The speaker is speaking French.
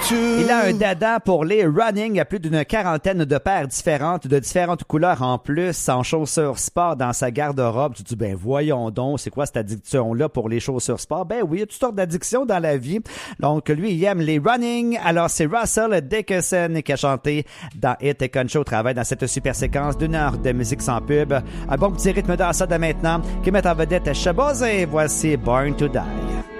Il a un dada pour les running. Il y a plus d'une quarantaine de paires différentes, de différentes couleurs en plus, en chaussures sport dans sa garde-robe. Tu te dis, ben voyons donc, c'est quoi cette addiction-là pour les chaussures sport? Ben oui, il y a toutes sortes d'addictions dans la vie. Donc lui, il aime les running. Alors c'est Russell Dickerson qui a chanté dans Hit et Country au travail dans cette super séquence d'une heure de musique sans pub. Un bon petit rythme dans ça de maintenant qui met en vedette Shabazz et voici Born to Die.